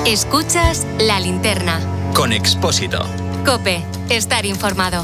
Escuchas La Linterna. Con Expósito. COPE. Estar informado.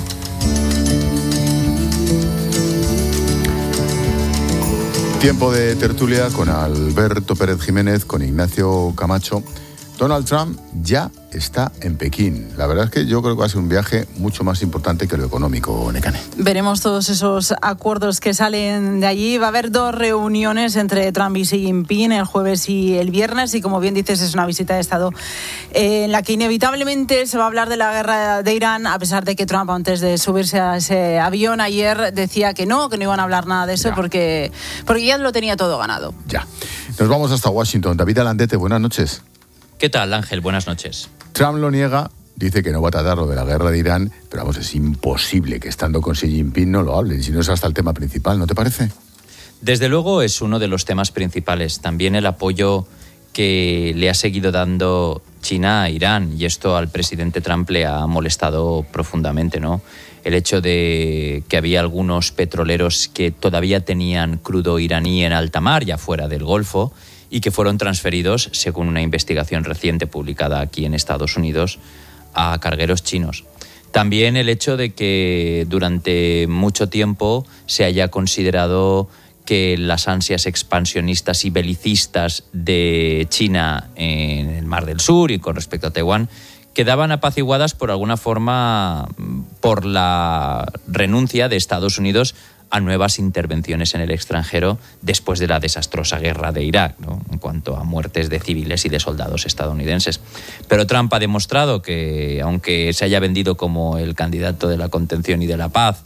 Tiempo de tertulia con Alberto Pérez Jiménez, con Ignacio Camacho. Donald Trump ya está en Pekín. La verdad es que yo creo que va a ser un viaje mucho más importante que lo económico, Nekane. Veremos todos esos acuerdos que salen de allí. Va a haber 2 reuniones entre Trump y Xi Jinping, el jueves y el viernes, y como bien dices, es una visita de Estado en la que inevitablemente se va a hablar de la guerra de Irán, a pesar de que Trump, antes de subirse a ese avión ayer, decía que no iban a hablar nada de eso, porque ya lo tenía todo ganado. Ya. Nos vamos hasta Washington. David Alandete, buenas noches. ¿Qué tal, Ángel? Buenas noches. Trump lo niega, dice que no va a tratar lo de la guerra de Irán, pero vamos, es imposible que estando con Xi Jinping no lo hablen, si no es hasta el tema principal, ¿no te parece? Desde luego es uno de los temas principales. También el apoyo que le ha seguido dando China a Irán, y esto al presidente Trump le ha molestado profundamente, ¿no? El hecho de que había algunos petroleros que todavía tenían crudo iraní en alta mar, ya fuera del Golfo, y que fueron transferidos, según una investigación reciente publicada aquí en Estados Unidos, a cargueros chinos. También el hecho de que durante mucho tiempo se haya considerado que las ansias expansionistas y belicistas de China en el Mar del Sur y con respecto a Taiwán quedaban apaciguadas por alguna forma por la renuncia de Estados Unidos a nuevas intervenciones en el extranjero después de la desastrosa guerra de Irak, ¿no? En cuanto a muertes de civiles y de soldados estadounidenses. Pero Trump ha demostrado que, aunque se haya vendido como el candidato de la contención y de la paz,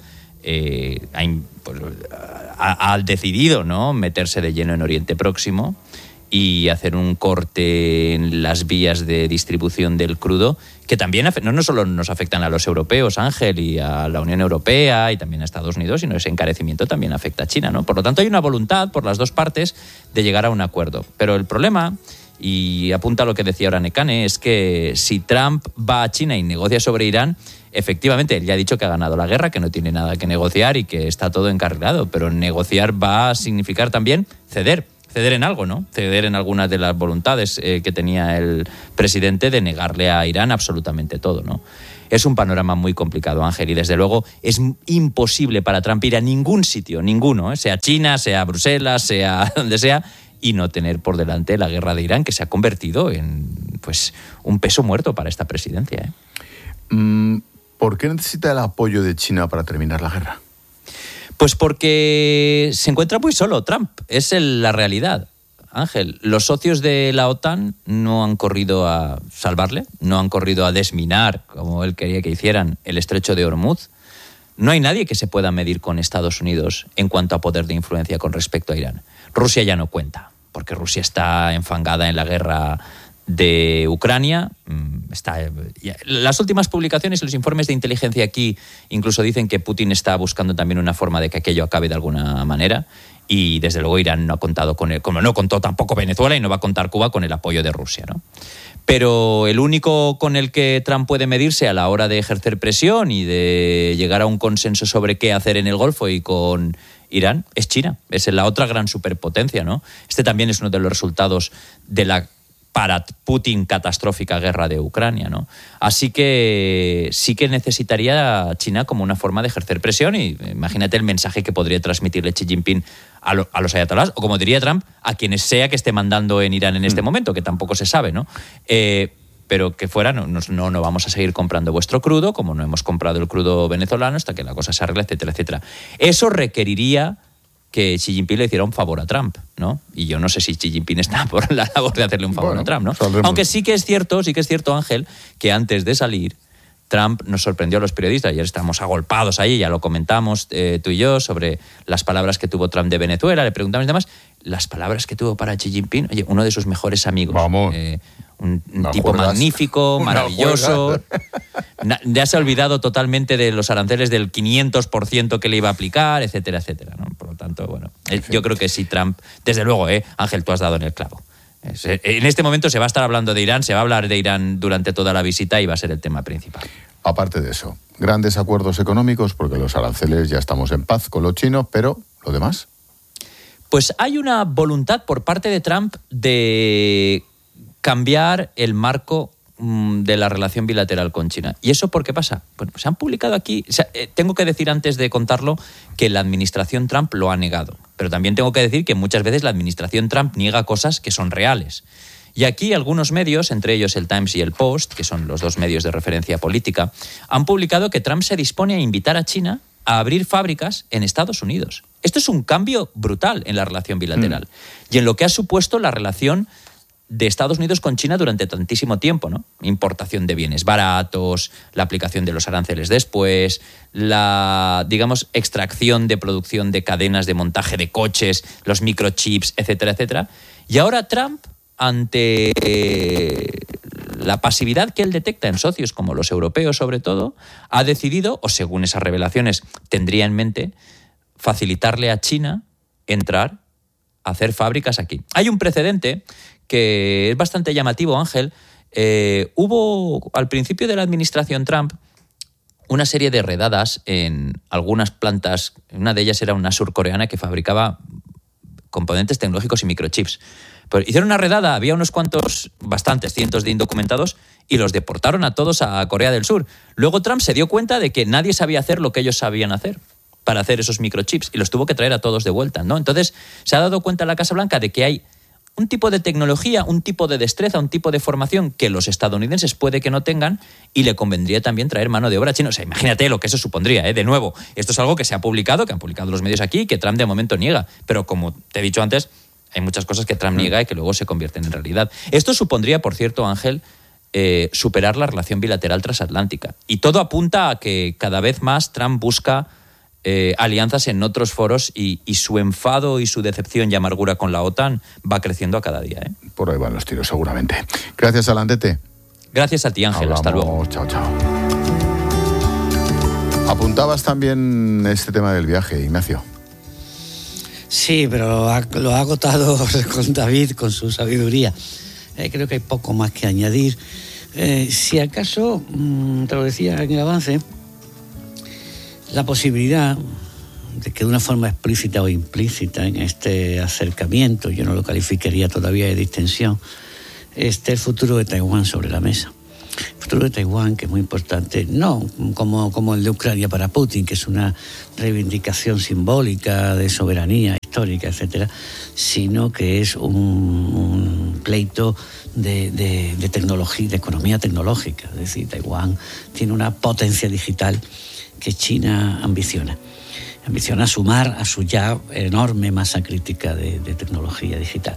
ha decidido, ¿no?, meterse de lleno en Oriente Próximo y hacer un corte en las vías de distribución del crudo, que también no solo nos afectan a los europeos, Ángel, y a la Unión Europea y también a Estados Unidos, sino ese encarecimiento también afecta a China, ¿no? Por lo tanto, hay una voluntad por las dos partes de llegar a un acuerdo. Pero el problema, y apunta a lo que decía ahora Nekane, es que si Trump va a China y negocia sobre Irán, efectivamente, él ya ha dicho que ha ganado la guerra, que no tiene nada que negociar y que está todo encarrilado, pero negociar va a significar también ceder en algo, ¿no? Ceder en algunas de las voluntades que tenía el presidente de negarle a Irán absolutamente todo, ¿no? Es un panorama muy complicado, Ángel, y desde luego es imposible para Trump ir a ningún sitio, ninguno, sea China, sea Bruselas, sea donde sea, y no tener por delante la guerra de Irán, que se ha convertido en, pues, un peso muerto para esta presidencia, ¿eh? ¿Por qué necesita el apoyo de China para terminar la guerra? Pues porque se encuentra muy solo Trump, es la realidad. Ángel, los socios de la OTAN no han corrido a salvarle, no han corrido a desminar, como él quería que hicieran, el estrecho de Hormuz. No hay nadie que se pueda medir con Estados Unidos en cuanto a poder de influencia con respecto a Irán. Rusia ya no cuenta, porque Rusia está enfangada en la guerra de Ucrania. Las últimas publicaciones y los informes de inteligencia aquí incluso dicen que Putin está buscando también una forma de que aquello acabe de alguna manera, y desde luego Irán no ha contado con él, como no contó tampoco Venezuela y no va a contar Cuba con el apoyo de Rusia, ¿no? Pero el único con el que Trump puede medirse a la hora de ejercer presión y de llegar a un consenso sobre qué hacer en el Golfo y con Irán es China, es la otra gran superpotencia, ¿no? Este también es uno de los resultados de la para Putin catastrófica guerra de Ucrania, ¿no? Así que sí que necesitaría China como una forma de ejercer presión, y imagínate el mensaje que podría transmitirle Xi Jinping a los ayatolás, o como diría Trump, a quienes sea que esté mandando en Irán en este momento, que tampoco se sabe, ¿no? Pero que fuera, no vamos a seguir comprando vuestro crudo, como no hemos comprado el crudo venezolano hasta que la cosa se arregle, etcétera, etcétera. Eso requeriría que Xi Jinping le hiciera un favor a Trump, ¿no? Y yo no sé si Xi Jinping está por la labor de hacerle un favor a Trump, ¿no? Aunque sí que es cierto, Ángel, que antes de salir, Trump nos sorprendió a los periodistas. Ayer estamos agolpados ahí, ya lo comentamos tú y yo, sobre las palabras que tuvo Trump de Venezuela, le preguntamos y demás. Las palabras que tuvo para Xi Jinping, oye, uno de sus mejores amigos. Vamos. Un tipo magnífico, maravilloso. Ya se ha olvidado totalmente de los aranceles del 500% que le iba a aplicar, etcétera, etcétera, ¿no? Por lo tanto, bueno, yo creo que sí, Trump, desde luego, Ángel, tú has dado en el clavo. En este momento se va a estar hablando de Irán, se va a hablar de Irán durante toda la visita y va a ser el tema principal. Aparte de eso, grandes acuerdos económicos, porque los aranceles ya estamos en paz con los chinos, pero ¿lo demás? Pues hay una voluntad por parte de Trump de cambiar el marco de la relación bilateral con China. ¿Y eso por qué pasa? Bueno, se han publicado aquí, tengo que decir antes de contarlo que la administración Trump lo ha negado, pero también tengo que decir que muchas veces la administración Trump niega cosas que son reales. Y aquí algunos medios, entre ellos el Times y el Post, que son los dos medios de referencia política, han publicado que Trump se dispone a invitar a China a abrir fábricas en Estados Unidos. Esto es un cambio brutal en la relación bilateral y en lo que ha supuesto la relación de Estados Unidos con China durante tantísimo tiempo, ¿no? Importación de bienes baratos, la aplicación de los aranceles después, la, digamos, extracción de producción de cadenas de montaje de coches, los microchips, etcétera, etcétera. Y ahora Trump, ante la pasividad que él detecta en socios como los europeos sobre todo, ha decidido, o según esas revelaciones tendría en mente, facilitarle a China entrar a hacer fábricas aquí. Hay un precedente que es bastante llamativo, Ángel. Hubo al principio de la administración Trump una serie de redadas en algunas plantas. Una de ellas era una surcoreana que fabricaba componentes tecnológicos y microchips. Pero hicieron una redada, había unos cuantos, bastantes cientos de indocumentados y los deportaron a todos a Corea del Sur. Luego Trump se dio cuenta de que nadie sabía hacer lo que ellos sabían hacer para hacer esos microchips y los tuvo que traer a todos de vuelta, ¿no? Entonces se ha dado cuenta la Casa Blanca de que hay un tipo de tecnología, un tipo de destreza, un tipo de formación que los estadounidenses puede que no tengan y le convendría también traer mano de obra china. O sea, imagínate lo que eso supondría, ¿eh? De nuevo, esto es algo que se ha publicado, que han publicado los medios aquí y que Trump de momento niega. Pero como te he dicho antes, hay muchas cosas que Trump niega y que luego se convierten en realidad. Esto supondría, por cierto, Ángel, superar la relación bilateral transatlántica. Y todo apunta a que cada vez más Trump busca alianzas en otros foros y su enfado y su decepción y amargura con la OTAN va creciendo a cada día, ¿eh? Por ahí van los tiros, seguramente. Gracias, Alandete. Gracias a ti, Ángel. Hablamos. Hasta luego. Chao, chao. Apuntabas también este tema del viaje, Ignacio. Sí, pero lo ha agotado con David, con su sabiduría. Creo que hay poco más que añadir. Si acaso, te lo decía en el avance, la posibilidad de que de una forma explícita o implícita en este acercamiento, yo no lo calificaría todavía de distensión, esté el futuro de Taiwán sobre la mesa. El futuro de Taiwán, que es muy importante, no como el de Ucrania para Putin, que es una reivindicación simbólica de soberanía histórica, etcétera, sino que es un pleito de tecnología, de economía tecnológica. Es decir, Taiwán tiene una potencia digital que China ambiciona sumar a su ya enorme masa crítica de tecnología digital.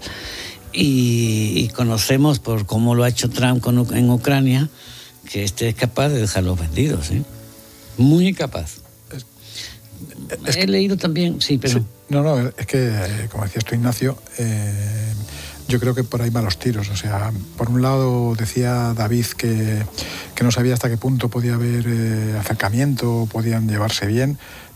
Y conocemos por cómo lo ha hecho Trump en Ucrania, que es capaz de dejarlos vendidos, ¿eh? Muy capaz. He leído también, sí, pero... Sí. No, es que, como decías tú, Ignacio, yo creo que por ahí van los tiros. O sea, por un lado decía David que no sabía hasta qué punto podía haber acercamiento, podían llevarse bien.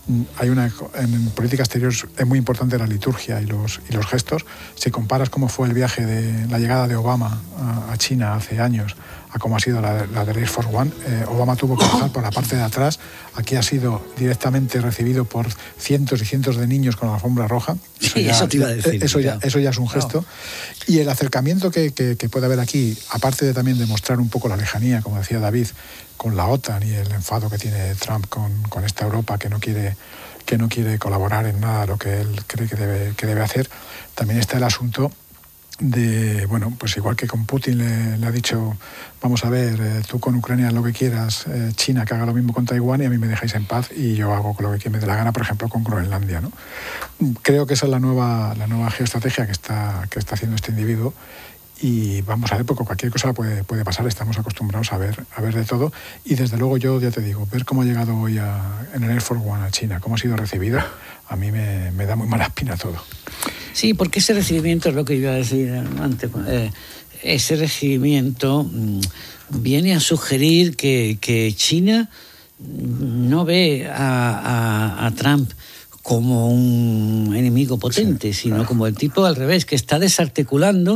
En política exterior es muy importante la liturgia y los gestos. Si comparas cómo fue el viaje de la llegada de Obama a China hace años a cómo ha sido la de Air Force One, Obama tuvo que bajar por la parte de atrás. Aquí ha sido directamente recibido por cientos y cientos de niños con la alfombra roja. Eso te iba a decir. Eso ya es un gesto. Claro. Y el acercamiento que puede haber aquí, aparte de también demostrar un poco la lejanía, como decía David, con la OTAN y el enfado que tiene Trump con esta Europa que no quiere colaborar en nada lo que él cree que debe hacer, también está el asunto de, bueno, pues igual que con Putin le ha dicho, vamos a ver, tú con Ucrania lo que quieras, China que haga lo mismo con Taiwán y a mí me dejáis en paz y yo hago lo que me dé la gana, por ejemplo, con Groenlandia, ¿no? Creo que esa es la nueva geoestrategia que está haciendo este individuo. Y vamos a ver, porque cualquier cosa puede pasar, estamos acostumbrados a ver de todo. Y desde luego yo ya te digo, ver cómo ha llegado hoy en el Air Force One a China, cómo ha sido recibido, a mí me da muy mala espina todo. Sí, porque ese recibimiento es lo que iba a decir antes. Ese recibimiento viene a sugerir que China no ve a Trump como un enemigo potente, sino como el tipo al revés, que está desarticulando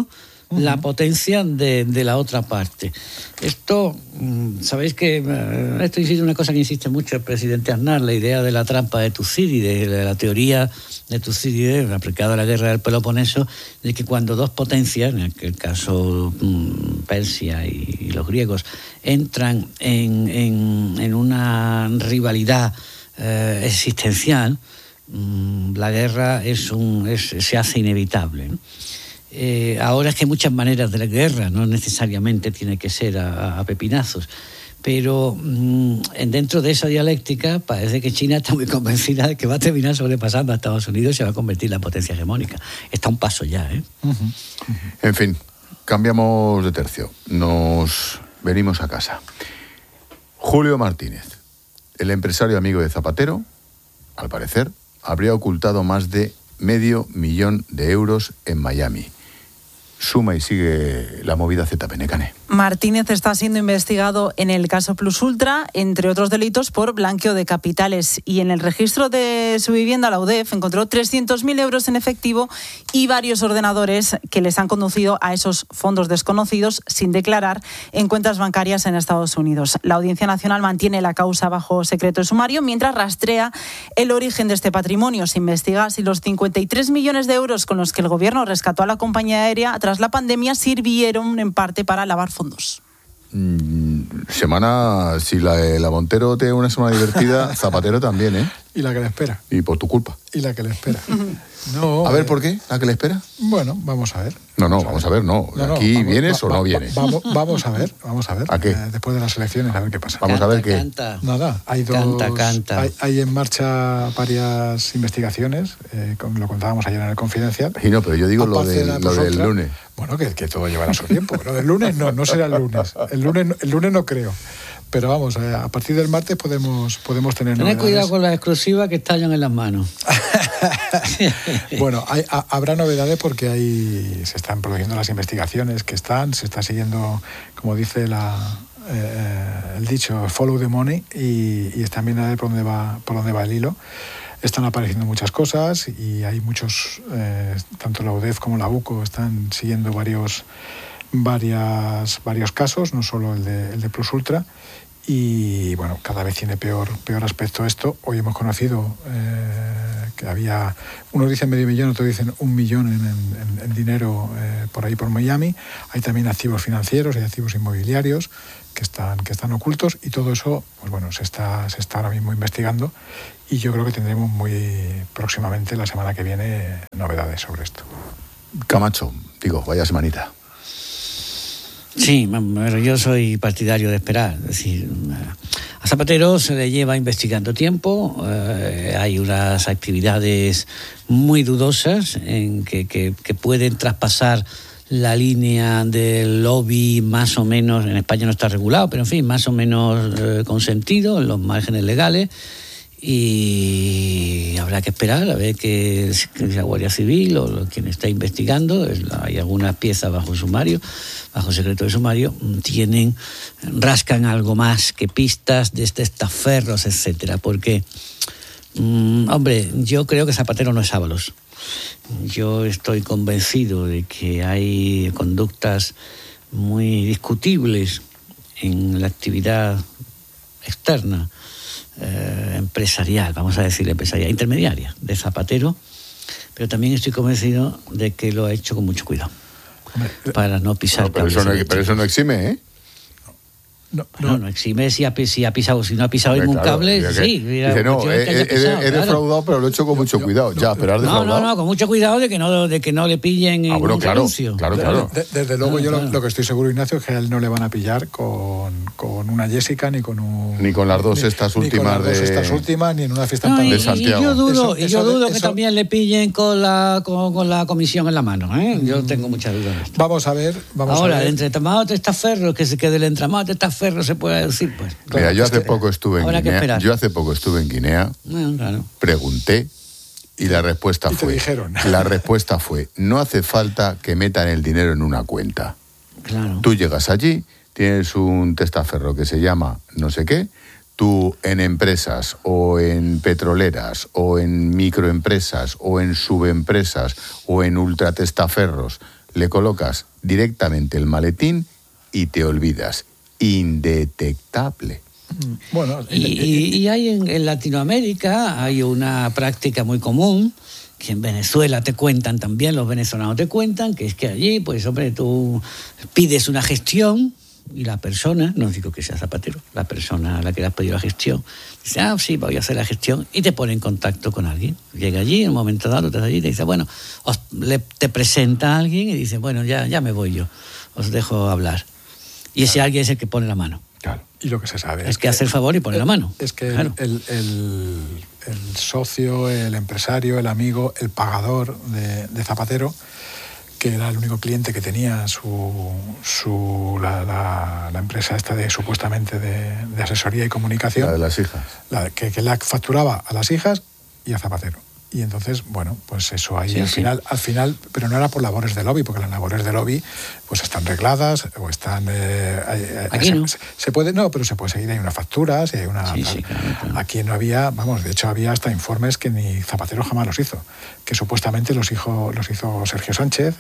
la potencia de la otra parte. Esto, sabéis que esto es una cosa que insiste mucho el presidente Aznar, la idea de la trampa de Tucídides, de la teoría de Tucídides aplicada a la guerra del Peloponeso, de que cuando dos potencias, en aquel caso Persia y los griegos, entran en una rivalidad existencial, la guerra se hace inevitable, ¿no? Ahora es que hay muchas maneras de la guerra, no necesariamente tiene que ser a pepinazos, pero dentro de esa dialéctica parece que China está muy convencida de que va a terminar sobrepasando a Estados Unidos y se va a convertir en la potencia hegemónica. Está a un paso ya, ¿eh? En fin, cambiamos de tercio, nos venimos a casa. Julio Martínez, el empresario amigo de Zapatero, al parecer, habría ocultado más de $500,000 de euros en Miami. Suma y sigue la movida ZPN. Martínez está siendo investigado en el caso Plus Ultra, entre otros delitos, por blanqueo de capitales. Y en el registro de su vivienda, la UDEF encontró 300.000 euros en efectivo y varios ordenadores que les han conducido a esos fondos desconocidos sin declarar en cuentas bancarias en Estados Unidos. La Audiencia Nacional mantiene la causa bajo secreto de sumario mientras rastrea el origen de este patrimonio. Se investiga si los 53 millones de euros con los que el gobierno rescató a la compañía aérea tras la pandemia sirvieron en parte para lavar fondos. Si la Montero tiene una semana divertida, Zapatero también, ¿eh? Y la que le espera. Y por tu culpa. Y la que le espera. No, a ver, ¿por qué? ¿La que le espera? Bueno, vamos a ver. Vamos a ver. ¿Aquí vienes o no vienes? Vamos a ver. ¿A qué? Después de las elecciones, a ver qué pasa. Vamos a ver qué. Nada, hay en marcha varias investigaciones, lo contábamos ayer en el Confidencial. Y no, pero yo digo lo del lunes. Bueno, que todo llevará su tiempo. Lo del lunes no será el lunes. El lunes no creo. Pero vamos, a partir del martes podemos tener novedades. Tened cuidado con la exclusiva que estallan en las manos. Bueno, habrá novedades porque se están produciendo las investigaciones se está siguiendo, como dice el dicho, follow the money, y están viendo a ver por dónde va el hilo. Están apareciendo muchas cosas y hay muchos, tanto la UDEF como la UCO están siguiendo varios casos, no solo el de Plus Ultra, y bueno, cada vez tiene peor aspecto esto. Hoy hemos conocido que había, unos dicen $500,000, otros dicen $1 millón en dinero por ahí por Miami. Hay también activos financieros y activos inmobiliarios que están ocultos, y todo eso, pues bueno, se está ahora mismo investigando, y yo creo que tendremos muy próximamente, la semana que viene, novedades sobre esto. Camacho, vaya semanita. Sí, yo soy partidario de esperar. Es decir, a Zapatero se le lleva investigando tiempo. Hay unas actividades muy dudosas en que pueden traspasar la línea del lobby, más o menos. En España no está regulado, pero en fin, más o menos consentido en los márgenes legales. Y habrá que esperar a ver que la Guardia Civil o quien está investigando, hay algunas piezas bajo sumario, bajo secreto de sumario, rascan algo más que pistas de testaferros, etcétera, porque yo creo que Zapatero no es Ábalos. Yo estoy convencido de que hay conductas muy discutibles en la actividad externa, empresarial, vamos a decir empresarial, intermediaria de Zapatero, pero también estoy convencido de que lo ha hecho con mucho cuidado para no pisar pero eso no exime, ¿eh? No exime si no ha pisado ningún cable, sí. Dice, he defraudado, pero lo he hecho con mucho cuidado. Pero has defraudado. No, con mucho cuidado de que no le pillen en un anuncio. Claro. Desde luego, yo lo que estoy seguro, Ignacio, es que a él no le van a pillar con una Jessica, ni con un... Ni con las dos estas últimas ni en una fiesta de Santiago. Y yo dudo que también le pillen con la comisión en la mano, ¿eh? Yo tengo muchas dudas de esto. Vamos a ver. Ahora, el entramado de testaferros, que del entramado de testaferros se puede decir, pues. Mira, yo hace poco estuve en Guinea. Bueno, claro. Pregunté y la respuesta fue: no hace falta que metan el dinero en una cuenta. Claro. Tú llegas allí, tienes un testaferro que se llama no sé qué. Tú en empresas o en petroleras o en microempresas o en subempresas o en ultratestaferros le colocas directamente el maletín y te olvidas. Indetectable. Bueno, Y hay en Latinoamérica hay una práctica muy común, que en Venezuela te cuentan también, los venezolanos te cuentan, que es que allí, pues hombre, tú pides una gestión y la persona, no digo que sea Zapatero, la persona a la que le has pedido la gestión, dice, sí, voy a hacer la gestión, y te pone en contacto con alguien. Llega allí, en un momento dado, te allí y te dice, bueno, te presenta a alguien y dice, bueno, ya me voy yo, os dejo hablar. Y ese alguien es el que pone la mano. Claro, y lo que se sabe es que hace el favor y pone la mano. Es que claro. el socio, el empresario, el amigo, el pagador de Zapatero, que era el único cliente que tenía la empresa esta supuestamente de asesoría y comunicación. La de las hijas. Que la facturaba a las hijas y a Zapatero. Y entonces, bueno, pues eso ahí al final, pero no era por labores de lobby, porque las labores de lobby pues están regladas o están... Aquí no. Se puede, no, pero se puede seguir, hay unas facturas, hay una... Claro. Aquí no había, de hecho había hasta informes que ni Zapatero jamás los hizo, que supuestamente los hizo Sergio Sánchez,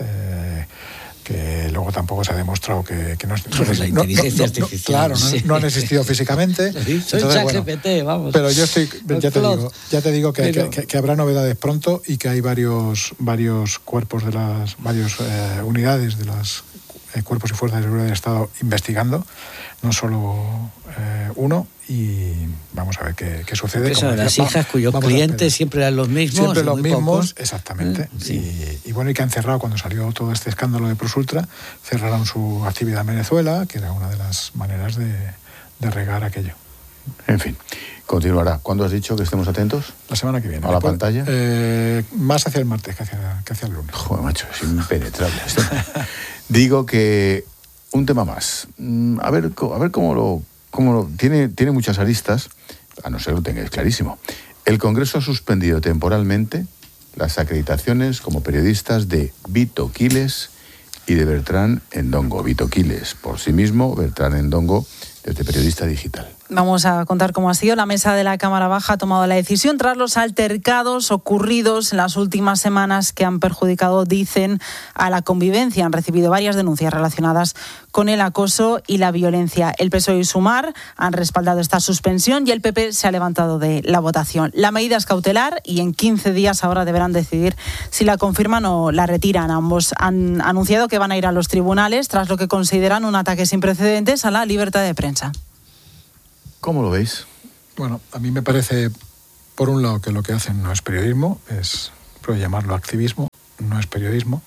que luego tampoco se ha demostrado que no... la inteligencia artificial. Claro, no han existido físicamente. Soy ChatGPT, vamos. Pero yo ya te digo que habrá novedades pronto y que hay varios cuerpos varias unidades de las cuerpos y fuerzas de seguridad del Estado investigando, no solo uno, y vamos a ver qué sucede. Eso de las hijas cuyos clientes siempre eran los mismos. Siempre los mismos, pocos. Exactamente. Y bueno, y que han cerrado, cuando salió todo este escándalo de PlusUltra, cerraron su actividad en Venezuela, que era una de las maneras de regar aquello. En fin, continuará. ¿Cuándo has dicho que estemos atentos? La semana que viene. ¿A la pantalla? Más hacia el martes que hacia el lunes. Joder, macho, es impenetrable esto. Digo que un tema más. A ver cómo lo tiene muchas aristas, a no ser que lo tengáis clarísimo. El Congreso ha suspendido temporalmente las acreditaciones como periodistas de Vito Quiles y de Bertrán Endongo. Vito Quiles por sí mismo, Bertrán Endongo desde Periodista Digital. Vamos a contar cómo ha sido. La mesa de la Cámara Baja ha tomado la decisión tras los altercados ocurridos en las últimas semanas que han perjudicado, dicen, a la convivencia. Han recibido varias denuncias relacionadas con el acoso y la violencia. El PSOE y Sumar han respaldado esta suspensión y el PP se ha levantado de la votación. La medida es cautelar y en 15 días ahora deberán decidir si la confirman o la retiran. Ambos han anunciado que van a ir a los tribunales tras lo que consideran un ataque sin precedentes a la libertad de prensa. ¿Cómo lo veis? Bueno, a mí me parece, por un lado, que lo que hacen no es periodismo, puedo llamarlo activismo, no es periodismo.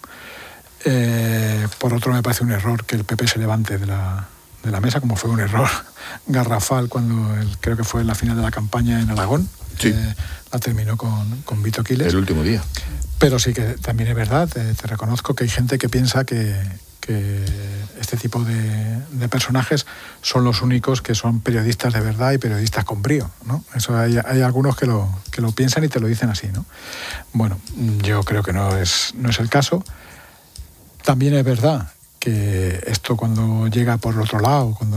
Por otro, me parece un error que el PP se levante de la mesa, como fue un error garrafal cuando creo que fue en la final de la campaña en Aragón. Sí. La terminó con Vito Quiles. El último día. Pero sí que también es verdad, te reconozco que hay gente que piensa que este tipo de personajes son los únicos que son periodistas de verdad y periodistas con brío, ¿no? Eso hay algunos que lo piensan y te lo dicen así, ¿no? Bueno, yo creo que no es el caso. También es verdad que esto, cuando llega por otro lado, cuando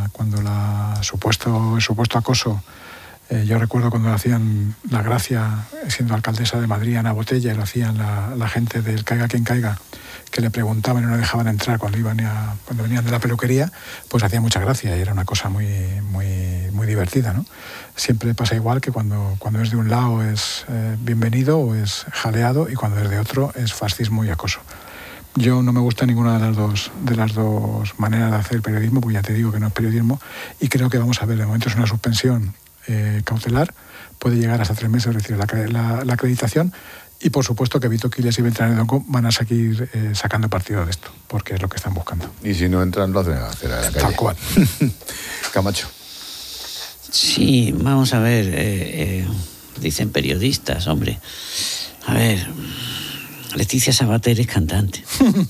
el supuesto acoso, yo recuerdo cuando hacían la gracia, siendo alcaldesa de Madrid, Ana Botella, y lo hacían la gente del Caiga quien caiga, que le preguntaban y no dejaban entrar cuando venían de la peluquería, pues hacía mucha gracia y era una cosa muy, muy, muy divertida, ¿no? Siempre pasa igual, que cuando es de un lado es bienvenido o es jaleado, y cuando es de otro es fascismo y acoso. Yo no me gusta ninguna de las dos maneras de hacer periodismo, porque ya te digo que no es periodismo, y creo que vamos a ver, de momento es una suspensión cautelar, puede llegar hasta 3 meses recibir la acreditación. Y por supuesto que Vito Quiles y Bertrán Endongo van a seguir sacando partido de esto, porque es lo que están buscando. Y si no entran, lo hacen a hacer a la calle. Tal cual. Camacho. Sí, vamos a ver. Dicen periodistas, hombre. A ver, Leticia Sabater es cantante.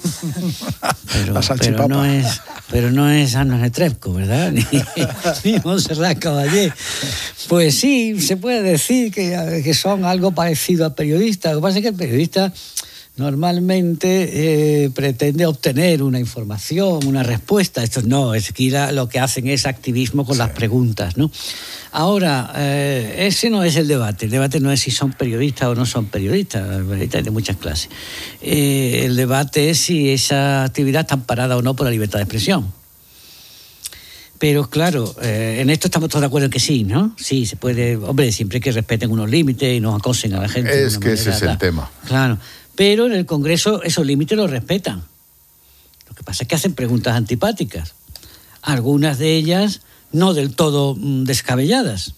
Pero no es Ana Netrebko, ¿verdad? Ni Montserrat Caballé. Pues sí, se puede decir que son algo parecido a periodistas. Lo que pasa es que el periodista normalmente pretende obtener una información, una respuesta. Esto no, es que lo que hacen es activismo con las preguntas, ¿no? Ahora, ese no es el debate. El debate no es si son periodistas o no son periodistas. Periodistas hay de muchas clases. El debate es si esa actividad está amparada o no por la libertad de expresión. Pero claro, en esto estamos todos de acuerdo en que sí, ¿no? Sí, se puede, hombre, siempre que respeten unos límites y no acosen a la gente. Es que ese es el tema. Claro, pero en el Congreso esos límites los respetan. Lo que pasa es que hacen preguntas antipáticas. Algunas de ellas no del todo descabelladas.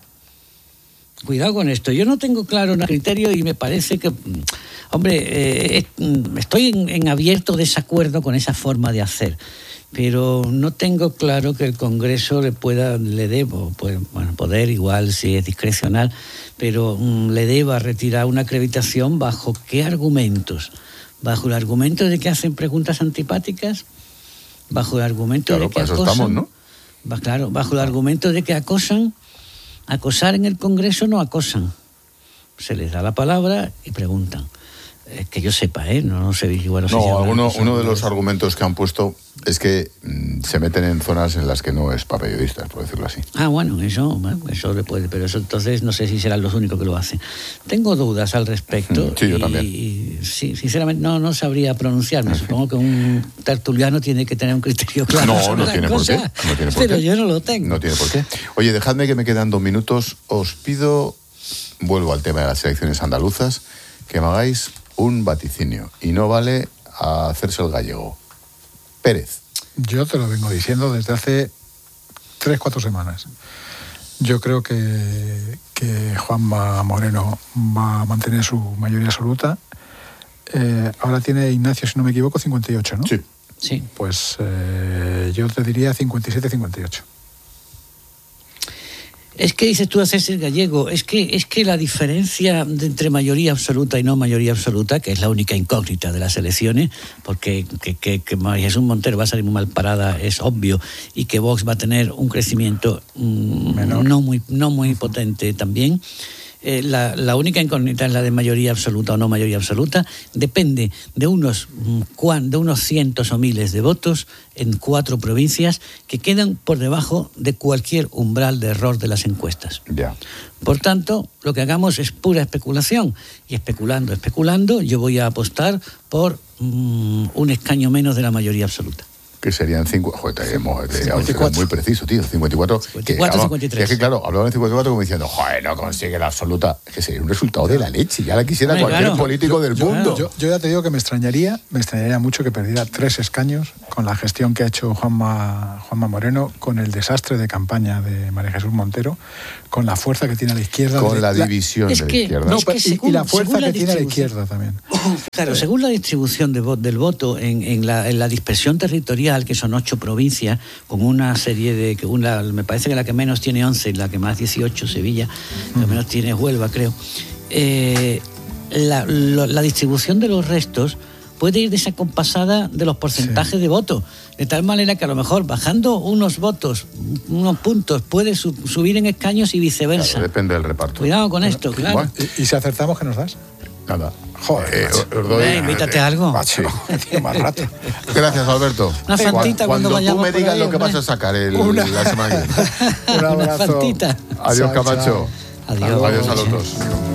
Cuidado con esto. Yo no tengo claro un criterio y me parece que, hombre, estoy en abierto desacuerdo con esa forma de hacer. Pero no tengo claro que el Congreso le deba, poder igual si es discrecional, pero le deba retirar una acreditación bajo qué argumentos. ¿Bajo el argumento de que hacen preguntas antipáticas? ¿Bajo el argumento de que para acosan? eso estamos, ¿no? Claro, bajo el argumento de que acosan. Acosar en el Congreso no acosan. Se les da la palabra y preguntan. Que yo sepa, no sé, igual no sé. Uno de los argumentos que han puesto es que se meten en zonas en las que no es para periodistas, por decirlo así. Bueno, eso le puede, pero eso entonces no sé si serán los únicos que lo hacen. Tengo dudas al respecto. Sí, yo también. Y sí, sinceramente no sabría pronunciarme. Supongo que un tertuliano tiene que tener un criterio claro. No tiene por qué. Pero yo no lo tengo. No tiene por qué. Oye, dejadme que me quedan 2 minutos. Os pido, vuelvo al tema de las elecciones andaluzas, que me hagáis un vaticinio. Y no vale a hacerse el gallego. Pérez. Yo te lo vengo diciendo desde hace 3-4 semanas. Yo creo que Juanma Moreno va a mantener su mayoría absoluta. Ahora tiene Ignacio, si no me equivoco, 58, ¿no? Sí. Pues yo te diría 57-58. Es que dices tú hacerse el gallego, es que la diferencia entre mayoría absoluta y no mayoría absoluta, que es la única incógnita de las elecciones, porque que María Jesús Montero va a salir muy mal parada es obvio, y que Vox va a tener un crecimiento no muy potente también. La única incógnita es la de mayoría absoluta o no mayoría absoluta. Depende de unos cientos o miles de votos en 4 provincias que quedan por debajo de cualquier umbral de error de las encuestas. Ya. Por tanto, lo que hagamos es pura especulación. Y especulando, yo voy a apostar por un escaño menos de la mayoría absoluta. Que serían 5... Joder, es muy preciso, tío. 54... 53. Es que, claro, hablaban de 54 como diciendo, joder, no consigue la absoluta. Es que sería un resultado de la leche. Ya la quisiera cualquier político del mundo. Yo ya te digo que me extrañaría mucho que perdiera 3 escaños con la gestión que ha hecho Juanma Moreno, con el desastre de campaña de María Jesús Montero, con la fuerza que tiene a la izquierda. Con la división de la izquierda. Y la fuerza que tiene a la izquierda también. Claro, según la distribución del voto en la dispersión territorial, que son 8 provincias, con una serie de... me parece que la que menos tiene 11 y la que más 18, Sevilla, la que menos tiene Huelva, creo. La distribución de los restos puede ir desacompasada de los porcentajes de votos, de tal manera que a lo mejor bajando unos votos, unos puntos, puede subir en escaños y viceversa. Claro, depende del reparto. Cuidado con esto, claro. Bueno, ¿y si acertamos, qué nos das? Nada. Joder, invítate a algo. Macho, más rato. Gracias, Alberto. Una fantita cuando tú me digas ahí, lo que vas a sacar la semana que viene. Un abrazo. Una fantita. Adiós, Camacho. Adiós. Adiós a los dos.